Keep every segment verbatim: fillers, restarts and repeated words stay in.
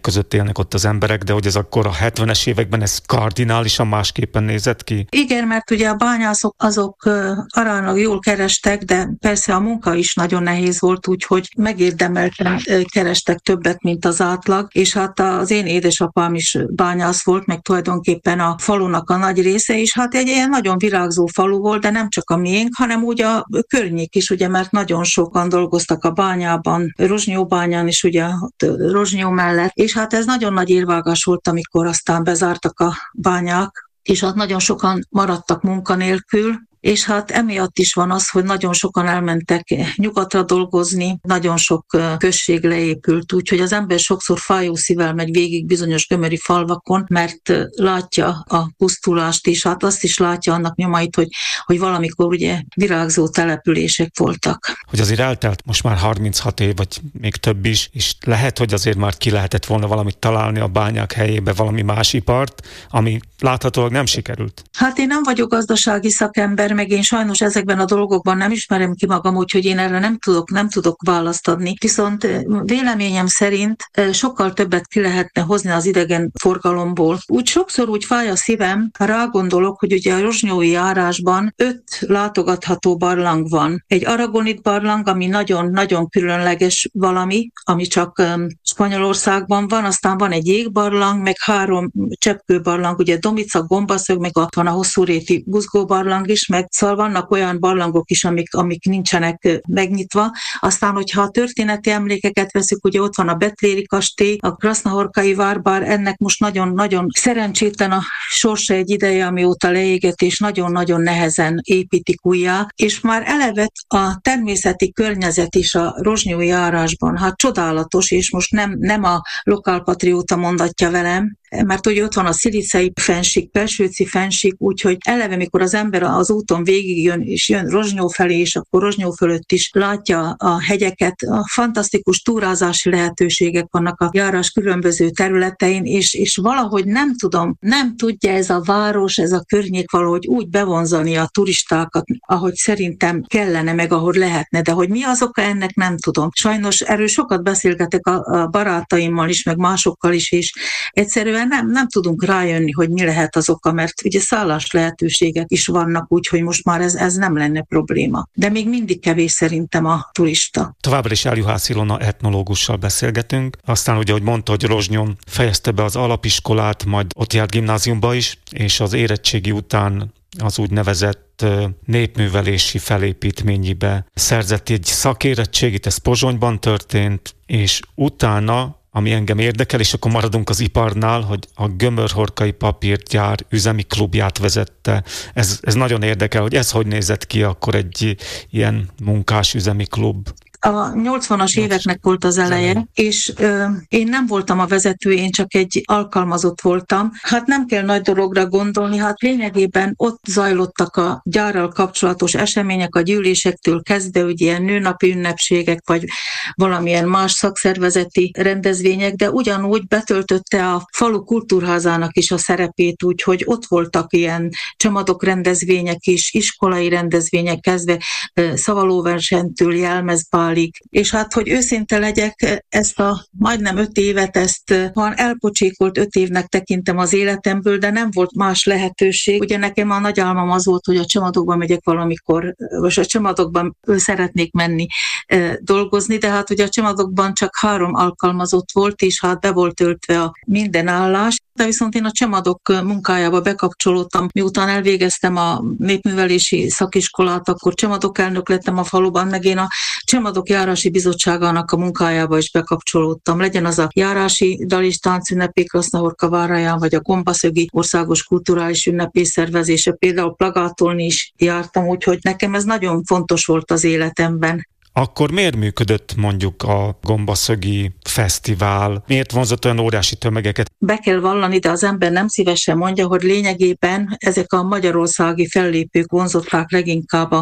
között élnek ott az emberek, de hogy ez akkor a hetvenes években ez kardinálisan másképpen nézett ki? Igen, mert ugye a bányászok azok aránylag jól kerestek, de persze a munka is nagyon nehéz volt, úgyhogy megérdemelten kerestek többet, mint az átlag, és hát az én édesapám is bányász volt, meg tulajdonképpen a falunak a nagy része, és hát egy ilyen nagyon virágzó falu volt, de nem csak a miénk, hanem úgy a környék is, ugye, mert nagyon sokan dolgoztak a bányában, Rozsnyóbányán is, ugye, Rozsnyó mellett, és hát ez nagyon nagy érvágás volt, amikor aztán bezártak a bányák, és hát nagyon sokan maradtak munkanélkül, és hát emiatt is van az, hogy nagyon sokan elmentek nyugatra dolgozni, nagyon sok község leépült, úgyhogy az ember sokszor fájó szívvel megy végig bizonyos gömöri falvakon, mert látja a pusztulást is, hát azt is látja annak nyomait, hogy, hogy valamikor ugye virágzó települések voltak. Hogy azért eltelt most már harminchat év, vagy még több is, és lehet, hogy azért már ki lehetett volna valamit találni a bányák helyébe, valami más ipart, ami láthatólag nem sikerült. Hát én nem vagyok gazdasági szakember, meg én sajnos ezekben a dolgokban nem ismerem ki magam, úgyhogy én erre nem tudok, nem tudok választ adni. Viszont véleményem szerint sokkal többet ki lehetne hozni az idegen forgalomból. Úgy sokszor úgy fáj a szívem, ha rágondolok, hogy ugye a rozsnyói járásban öt látogatható barlang van. Egy aragonit barlang, ami nagyon-nagyon különleges valami, ami csak Spanyolországban van, aztán van egy jégbarlang, meg három cseppkőbarlang, ugye Domica, Gombaszög, meg ott van a hosszúréti buzgóbarlang is, meg szóval vannak olyan barlangok is, amik, amik nincsenek megnyitva. Aztán, hogyha a történeti emlékeket veszük, ugye ott van a Betléri kastély, a Krasznahorkai vár, bár ennek most nagyon-nagyon szerencsétlen a sorsa egy ideje, amióta leégett, és nagyon-nagyon nehezen építik újjá, és már eleve a természeti környezet is a rozsnyói járásban, hát csodálatos, és most nem, nem a lokálpatrióta mondatja velem, mert ugye ott van a szilicei fennsík, Pelsőci fennsík, úgyhogy eleve, mikor az ember az úton végigjön, és jön Rozsnyó felé, és akkor Rozsnyó fölött is látja a hegyeket, a fantasztikus túrázási lehetőségek vannak a járás különböző területein, és, és valahogy nem tudom, nem tudja ez a város, ez a környék valahogy úgy bevonzani a turistákat, ahogy szerintem kellene, meg ahogy lehetne, de hogy mi az oka ennek, nem tudom. Sajnos erről sokat beszélgetek a, a barátaimmal is, meg másokkal is, és egyszerűen nem, nem tudunk rájönni, hogy mi lehet az oka, mert ugye szállás lehetőségek is vannak, úgyhogy most már ez, ez nem lenne probléma. De még mindig kevés szerintem a turista. Továbbra is Eljuhász Ilona etnológussal beszélgetünk. Aztán ugye, hogy mondta, hogy Rozsnyon fejezte be az alapiskolát, majd ott járt gimnáziumba is, és az érettségi után az úgynevezett népművelési felépítményibe szerzett egy szakérettségit, ez Pozsonyban történt, és utána, ami engem érdekel, és akkor maradunk az iparnál, hogy a Gömör-Horkai Papírgyár üzemi klubját vezette. Ez, ez nagyon érdekel, hogy ez hogy nézett ki akkor egy ilyen munkás üzemi klub. A nyolcvanas éveknek volt az eleje, és ö, én nem voltam a vezető, én csak egy alkalmazott voltam. Hát nem kell nagy dologra gondolni, hát lényegében ott zajlottak a gyárral kapcsolatos események, a gyűlésektől kezdve, hogy ilyen nőnapi ünnepségek, vagy valamilyen más szakszervezeti rendezvények, de ugyanúgy betöltötte a falu kultúrházának is a szerepét, úgyhogy ott voltak ilyen csamadok rendezvények is, iskolai rendezvények kezdve, szavalóversenytől jelmezbál, és hát, hogy őszinte legyek, ezt a majdnem öt évet, ezt van elpocsékolt öt évnek tekintem az életemből, de nem volt más lehetőség. Ugye nekem a nagy álmom az volt, hogy a Csamadokban megyek valamikor, vagy a Csamadokban szeretnék menni dolgozni, de hát ugye a Csamadokban csak három alkalmazott volt, és hát be volt töltve a minden állás. De viszont én a Csamadok munkájába bekapcsolódtam, miután elvégeztem a népművelési szakiskolát, akkor Csamadok elnök lettem a faluban, meg én a Csamadok járási bizottságának a munkájába is bekapcsolódtam. Legyen az a járási dal- és táncünnepé Krasznahorka váraján, vagy a Gombaszögi országos kulturális ünnepé szervezése, például plagátolni is jártam, úgyhogy nekem ez nagyon fontos volt az életemben. Akkor miért működött mondjuk a Gombaszögi fesztivál? Miért vonzott olyan óriási tömegeket? Be kell vallani, de az ember nem szívesen mondja, hogy lényegében ezek a magyarországi fellépők vonzották leginkább a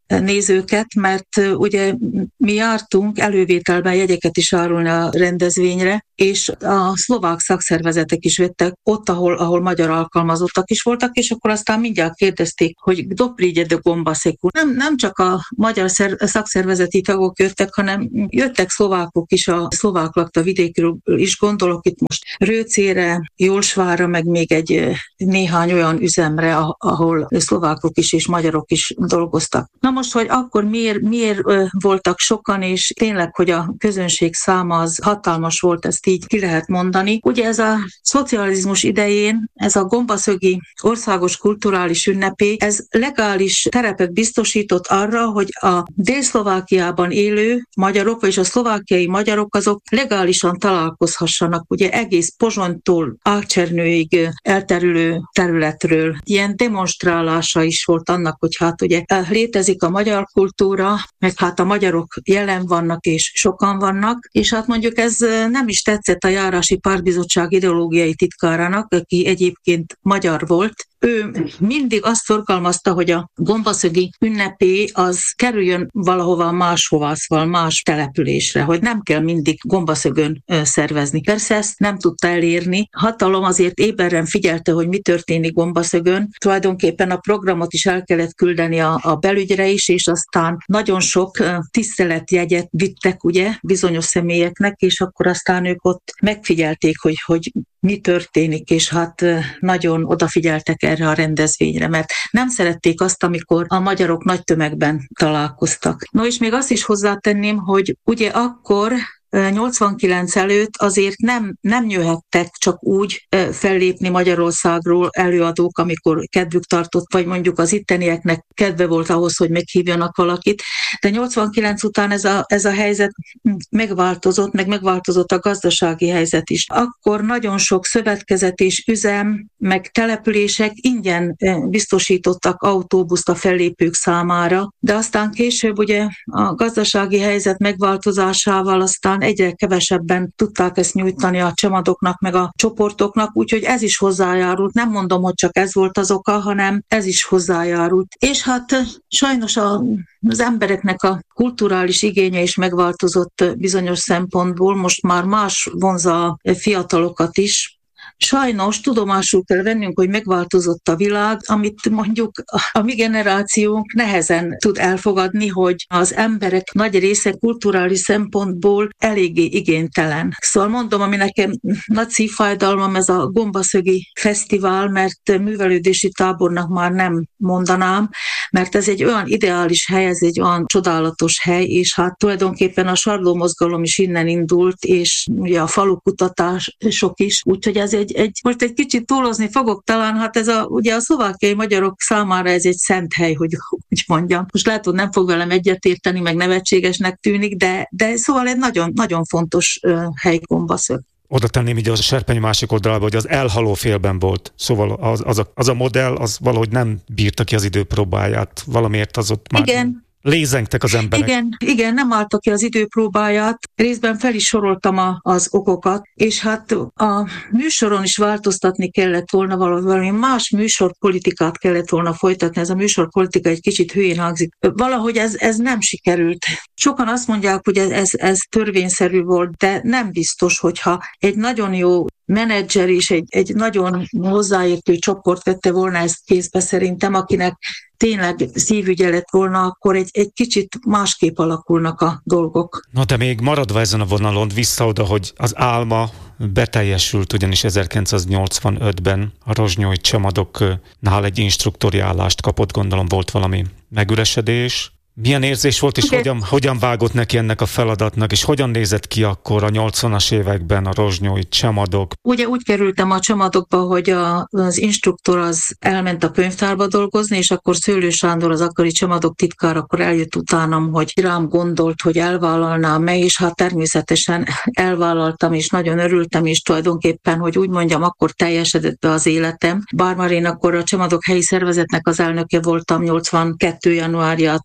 nézőket, mert ugye mi jártunk elővételben jegyeket is árulni a rendezvényre, és a szlovák szakszervezetek is vettek ott, ahol, ahol magyar alkalmazottak is voltak, és akkor aztán mindjárt kérdezték, hogy Dobrigye de Gombaszek úr. Nem, nem csak a magyar szer, szakszervezeti tagok jöttek, hanem jöttek szlovákok is, a szlovák lakta vidékről is gondolok itt most Rőcére, Jolsvára, meg még egy néhány olyan üzemre, ahol szlovákok is és magyarok is dolgoztak. Na most, hogy akkor miért, miért voltak sokan, és tényleg, hogy a közönség száma az hatalmas volt, ezt így ki lehet mondani. Ugye ez a szocializmus idején, ez a gombaszögi országos kulturális ünnepé, ez legális terepet biztosított arra, hogy a Dél-Szlovákiában élő magyarok, és a szlovákiai magyarok azok legálisan találkozhassanak, ugye egész Pozsonytól Ágcsernőig elterülő területről. Ilyen demonstrálása is volt annak, hogy hát ugye létezik a magyar kultúra, meg hát a magyarok jelen vannak és sokan vannak, és hát mondjuk ez nem is tetszett a járási pártbizottság ideológiai titkárának, aki egyébként magyar volt. Ő mindig azt szorgalmazta, hogy a gombaszögi ünnepé az kerüljön valahova máshova, szóval más településre, hogy nem kell mindig Gombaszögön szervezni. Persze ezt nem tudta elérni. Hatalom azért éberren figyelte, hogy mi történik Gombaszögön. Tulajdonképpen a programot is el kellett küldeni a, a belügyre is, és aztán nagyon sok tiszteletjegyet vittek ugye bizonyos személyeknek, és akkor aztán ők ott megfigyelték, hogy, hogy mi történik, és hát nagyon odafigyeltek erre a rendezvényre, mert nem szerették azt, amikor a magyarok nagy tömegben találkoztak. No, és még azt is hozzátenném, hogy ugye akkor nyolcvankilenc előtt azért nem, nem jöhettek csak úgy fellépni Magyarországról előadók, amikor kedvük tartott, vagy mondjuk az ittenieknek kedve volt ahhoz, hogy meghívjanak valakit. De nyolcvankilenc után ez a, ez a helyzet megváltozott, meg megváltozott a gazdasági helyzet is. Akkor nagyon sok szövetkezet és üzem, meg települések ingyen biztosítottak autóbuszt a fellépők számára, de aztán később ugye a gazdasági helyzet megváltozásával aztán egyre kevesebben tudták ezt nyújtani a csamadoknak, meg a csoportoknak, úgyhogy ez is hozzájárult. Nem mondom, hogy csak ez volt az oka, hanem ez is hozzájárult. És hát sajnos a, az embereknek a kulturális igénye is megváltozott bizonyos szempontból, most már más vonza a fiatalokat is. Sajnos tudomásul kell vennünk, hogy megváltozott a világ, amit mondjuk a mi generációnk nehezen tud elfogadni, hogy az emberek nagy része kulturális szempontból eléggé igénytelen. Szóval mondom, ami nekem nagy szívfájdalmam, ez a Gombaszögi Fesztivál, mert művelődési tábornak már nem mondanám, mert ez egy olyan ideális hely, ez egy olyan csodálatos hely, és hát tulajdonképpen a sarló mozgalom is innen indult, és ugye a falukutatások is, úgyhogy ez egy, egy, most egy kicsit túlozni fogok talán, hát ez a, ugye a szlovákiai magyarok számára ez egy szent hely, hogy úgy mondjam. Most lehet, hogy nem fog velem egyetérteni, meg nevetségesnek tűnik, de, de szóval egy nagyon, nagyon fontos uh, hely Gombaszög. Oda tenném így a serpeny másik oldalába, hogy az elhaló félben volt. Szóval az, az, a, az a modell, az valahogy nem bírta ki az időpróbáját. Valamiért az ott már... Igen. Lézengtek az emberek. Igen, igen, nem álltak ki az időpróbáját. Részben fel is soroltam a, az okokat, és hát a műsoron is változtatni kellett volna, valami más műsorpolitikát kellett volna folytatni. Ez a műsorpolitika egy kicsit hülyén hangzik. Valahogy ez, ez nem sikerült. Sokan azt mondják, hogy ez, ez törvényszerű volt, de nem biztos, hogyha egy nagyon jó menedzser és egy, egy nagyon hozzáértő csoport vette volna ezt kézbe szerintem, akinek tényleg szívügye lett volna, akkor egy, egy kicsit másképp alakulnak a dolgok. Na de még maradva ezen a vonalon vissza oda, hogy az álma beteljesült, ugyanis ezerkilencszáznyolcvanötben a rozsnyói csamadoknál egy instruktori állást kapott, gondolom volt valami megüresedés. Milyen érzés volt, és okay. hogyan, hogyan vágott neki ennek a feladatnak, és hogyan nézett ki akkor a nyolcvanas években a rozsnyói csamadok? Ugye úgy kerültem a csamadokba, hogy a, az instruktor az elment a könyvtárba dolgozni, és akkor Szőlő Sándor, az akkori csamadok titkár, akkor eljött utánam, hogy rám gondolt, hogy elvállalnám meg, és hát természetesen elvállaltam, és nagyon örültem, és tulajdonképpen, hogy úgy mondjam, akkor teljesedett be az életem. Bár már én akkor a csamadok helyi szervezetnek az elnöke voltam nyolcvankettő januárjától a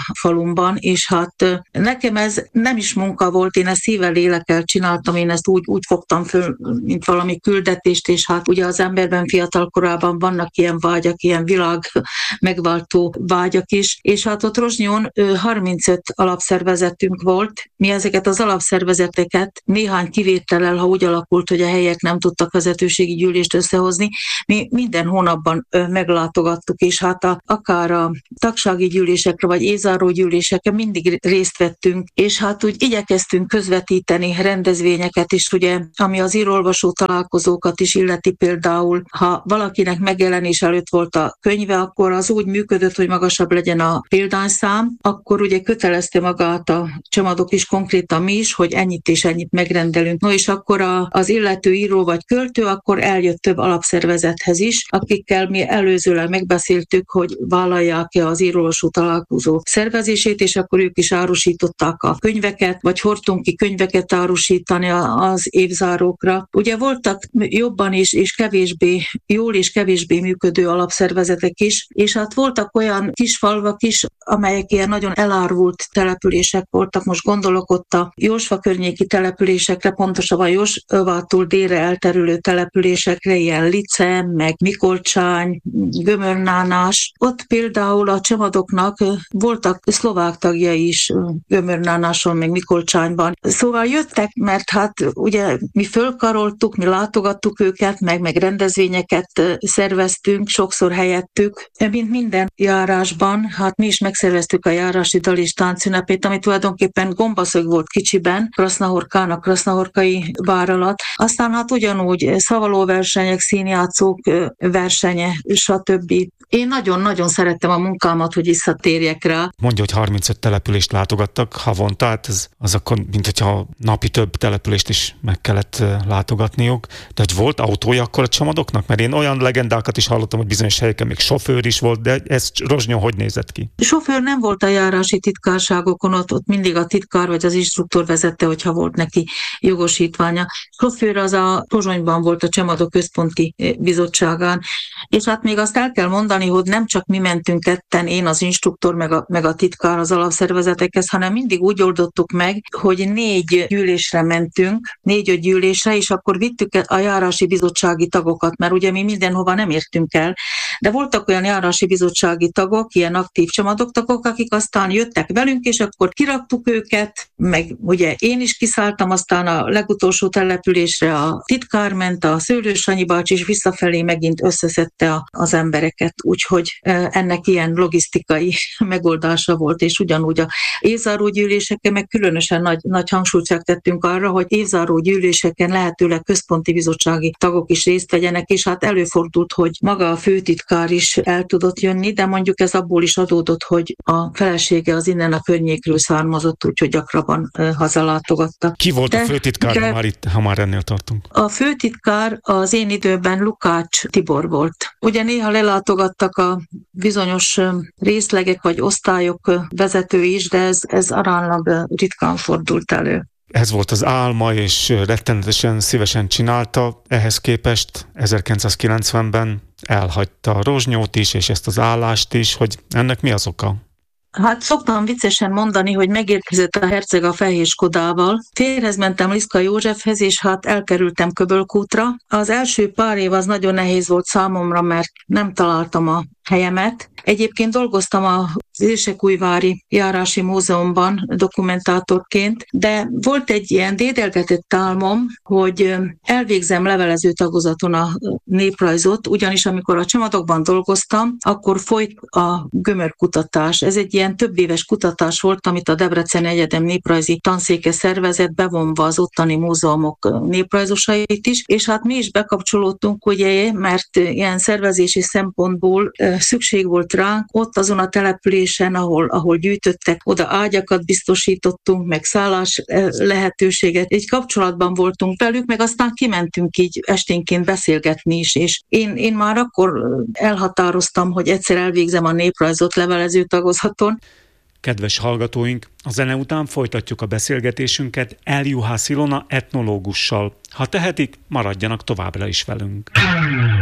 falumban, és hát nekem ez nem is munka volt, én ezt szívvel, lélekkel csináltam, én ezt úgy, úgy fogtam föl, mint valami küldetést, és hát ugye az emberben fiatal korában vannak ilyen vágyak, ilyen világ megváltó vágyak is, és hát ott Rozsnyon harmincöt alapszervezetünk volt. Mi ezeket az alapszervezeteket néhány kivétellel, ha úgy alakult, hogy a helyek nem tudtak vezetőségi gyűlést összehozni, mi minden hónapban meglátogattuk, és hát a, akár a tagsági gyűlésekre, vagy évzáró gyűlésekre mindig részt vettünk, és hát úgy igyekeztünk közvetíteni rendezvényeket is, ugye, ami az írólvasó találkozókat is illeti például, ha valakinek megjelenés előtt volt a könyve, akkor az úgy működött, hogy magasabb legyen a példányszám, akkor ugye kötelezte magát a csomadok is konkrétan mi is, hogy ennyit és ennyit megrendelünk. No és akkor a, az illető író vagy költő akkor eljött több alapszervezethez is, akikkel mi előzőleg megbeszéltük, hogy vállalják-e az írólvasó találkozó szervezését, és akkor ők is árusították a könyveket, vagy hordtunk ki könyveket árusítani az évzárókra. Ugye voltak jobban is, és kevésbé, jól és kevésbé működő alapszervezetek is, és hát voltak olyan kis falvak is, amelyek ilyen nagyon elárvult települések voltak. Most gondolok ott a Jósva környéki településekre, pontosabban Jósvától délre elterülő településekre, ilyen Lice, meg Mikolcsány, Gömörnánás. Ott például a csomadoknak voltak szlovák tagjai is Gömörnánáson, meg Mikolcsányban. Szóval jöttek, mert hát ugye mi fölkaroltuk, mi látogattuk őket, meg, meg rendezvényeket szerveztünk, sokszor helyettük. Mint minden járásban, hát mi is megszerveztük a járási dal és táncünnepét, ami tulajdonképpen gombaszög volt kicsiben, Krasznahorkának, Krasznahorkai vár alatt. Aztán hát ugyanúgy szavalóversenyek, színjátszók versenye, stb. Én nagyon-nagyon szerettem a munkámat, hogy visszatérjek rá. Mondja, hogy harmincöt települést látogattak havonta, hát ez az akkor, mint hogyha napi több települést is meg kellett látogatniuk. De hogy volt autója akkor a csomadoknak? Mert én olyan legendákat is hallottam, hogy bizonyos helyeken még sofőr is volt, de ez Rozsnyon hogy nézett ki? Sofőr nem volt a járási titkárságokon, ott, ott mindig a titkár vagy az instruktor vezette, hogyha volt neki jogosítványa. Sofőr az a Pozsonyban volt a Csomadok Központi Bizottságán, és hát még azt el kell mondani, hogy nem csak mi mentünk ketten, én az instruktor, meg a, meg a titkár az alapszervezetekhez, hanem mindig úgy oldottuk meg, hogy négy gyűlésre mentünk, négy-öt gyűlésre, és akkor vittük a járási bizottsági tagokat, mert ugye mi mindenhova nem értünk el, de voltak olyan járási bizottsági tagok, ilyen aktív csomadok tagok, akik aztán jöttek velünk, és akkor kiraktuk őket, meg ugye én is kiszálltam, aztán a legutolsó településre a titkár ment, a Szőlős Sanyi bácsi, és visszafelé megint összeszedte a, az embereket, úgyhogy ennek ilyen logisztikai megoldása volt, és ugyanúgy a évzáró gyűléseken meg különösen nagy, nagy hangsúlyt tettünk arra, hogy évzáró gyűléseken lehetőleg központi bizottsági tagok is részt vegyenek, és hát előfordult, hogy maga a főtitkár is el tudott jönni, de mondjuk ez abból is adódott, hogy a felesége az innen a környékről származott, úgyhogy gyakrabban hazalátogatta. Ki volt de, a főtitkár, de, ha, már itt, ha már ennél tartunk? A főtitkár az én időben Lukács Tibor volt. Ugye néha lelátogattak a bizonyos részlegek vagy osztályok vezetői is, de ez, ez aránylag ritkán fordult elő. Ez volt az álma, és rettenetesen szívesen csinálta, ehhez képest ezerkilencszázkilencvenben elhagyta Rozsnyót is, és ezt az állást is, hogy ennek mi az oka? Hát szoktam viccesen mondani, hogy megérkezett a herceg a fehéskodával. Férhez mentem Liszka Józsefhez, és hát elkerültem Köbölkútra. Az első pár év az nagyon nehéz volt számomra, mert nem találtam a helyemet. Egyébként dolgoztam az Érsekújvári Járási Múzeumban dokumentátorként, de volt egy ilyen dédelgetett álmom, hogy elvégzem levelező tagozaton a néprajzot, ugyanis amikor a Csomadokban dolgoztam, akkor folyt a gömörkutatás. Ez egy ilyen több éves kutatás volt, amit a Debreceni Egyetem néprajzi tanszéke szervezett, bevonva az ottani múzeumok néprajzosait is, és hát mi is bekapcsolódtunk, ugye, mert ilyen szervezési szempontból szükség volt ránk, ott azon a településen, ahol, ahol gyűjtöttek, oda ágyakat biztosítottunk, meg szállás lehetőséget. Egy kapcsolatban voltunk velük, meg aztán kimentünk így esténként beszélgetni is, és én, én már akkor elhatároztam, hogy egyszer elvégzem a néprajzot levelező tagozaton. Kedves hallgatóink, a zene után folytatjuk a beszélgetésünket Eljuhász Ilona etnológussal. Ha tehetik, maradjanak továbbra is velünk.